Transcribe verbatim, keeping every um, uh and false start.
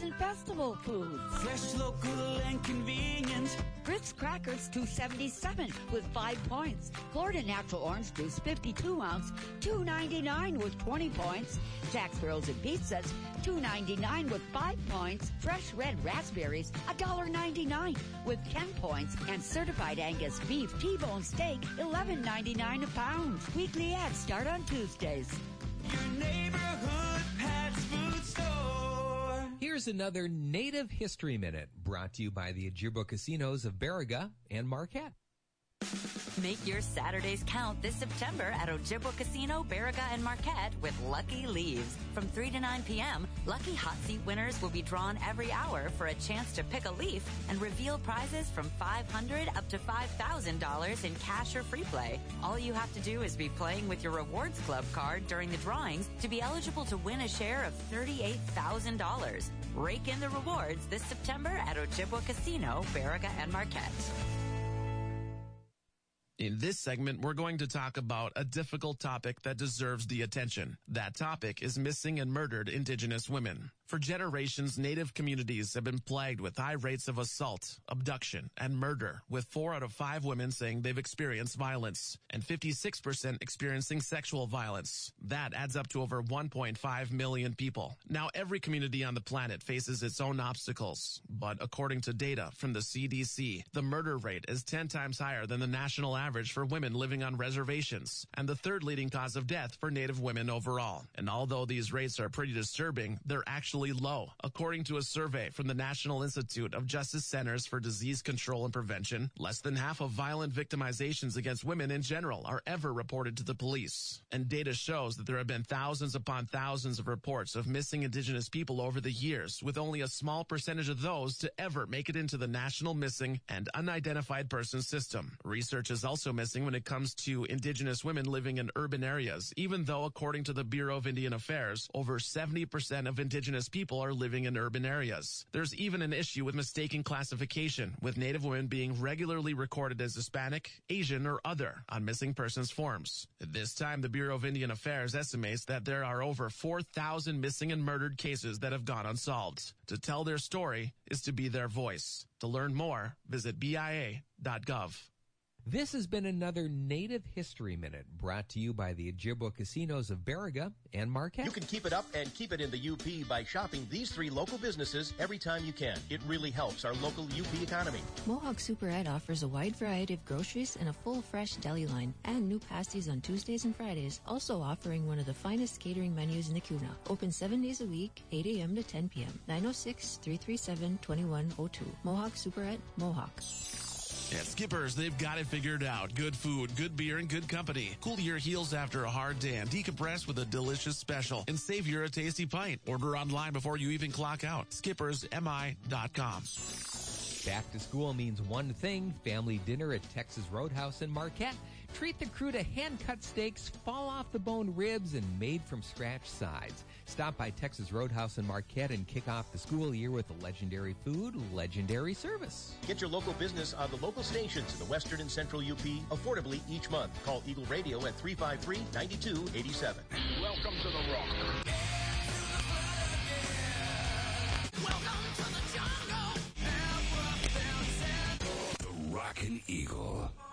and festival foods. Fresh, local, and convenient. Ritz Crackers two seventy-seven with five points. Florida Natural Orange Juice fifty-two ounce, two ninety-nine with twenty points. Jack Sparrows and Pizzas two ninety-nine with five points. Fresh red raspberries one ninety-nine with ten points. And certified Angus beef T-bone steak eleven ninety-nine a pound. Weekly ads start on Tuesdays. Your neighborhood Pat's Food Store. Here's another Native History Minute brought to you by the Ojibwa Casinos of Baraga and Marquette. Make your Saturdays count this September at Ojibwa Casino, Baraga, and Marquette with Lucky Leaves. From three to nine p.m., Lucky Hot Seat winners will be drawn every hour for a chance to pick a leaf and reveal prizes from five hundred dollars up to five thousand dollars in cash or free play. All you have to do is be playing with your Rewards Club card during the drawings to be eligible to win a share of thirty-eight thousand dollars. Rake in the rewards this September at Ojibwa Casino, Baraga, and Marquette. In this segment, we're going to talk about a difficult topic that deserves the attention. That topic is missing and murdered Indigenous women. For generations, Native communities have been plagued with high rates of assault, abduction, and murder, with four out of five women saying they've experienced violence, and fifty-six percent experiencing sexual violence. That adds up to over one point five million people. Now, every community on the planet faces its own obstacles, but according to data from the C D C, the murder rate is ten times higher than the national average for women living on reservations, and the third leading cause of death for Native women overall. And although these rates are pretty disturbing, they're actually low. According to a survey from the National Institute of Justice Centers for Disease Control and Prevention, less than half of violent victimizations against women in general are ever reported to the police. And data shows that there have been thousands upon thousands of reports of missing Indigenous people over the years, with only a small percentage of those to ever make it into the National Missing and Unidentified Persons System. Research is also missing when it comes to Indigenous women living in urban areas, even though, according to the Bureau of Indian Affairs, over seventy percent of Indigenous people are living in urban areas. There's even an issue with mistaken classification, with Native women being regularly recorded as Hispanic, Asian, or other on missing persons forms. At this time, the Bureau of Indian Affairs estimates that there are over four thousand missing and murdered cases that have gone unsolved. To tell their story is to be their voice. To learn more, visit B I A dot gov. This has been another Native History Minute brought to you by the Ojibwa Casinos of Baraga and Marquette. You can keep it up and keep it in the U P by shopping these three local businesses every time you can. It really helps our local U P economy. Mohawk Super Ed offers a wide variety of groceries and a full, fresh deli line, and new pasties on Tuesdays and Fridays, also offering one of the finest catering menus in the Kuna. Open seven days a week, eight a.m. to ten p.m. nine oh six, three three seven, two one oh two. Mohawk Super Ed, Mohawk. At Skipper's, they've got it figured out. Good food, good beer, and good company. Cool your heels after a hard day and decompress with a delicious special. And savor a tasty pint. Order online before you even clock out. Skippers M I dot com. Back to school means one thing, family dinner at Texas Roadhouse in Marquette. Treat the crew to hand-cut steaks, fall-off-the-bone ribs, and made-from-scratch sides. Stop by Texas Roadhouse in Marquette and kick off the school year with legendary food, legendary service. Get your local business on the local stations in the western and central U P affordably each month. Call Eagle Radio at three five three, nine two eight seven. Welcome to the rock. Welcome to the jungle. The Rockin' Eagle.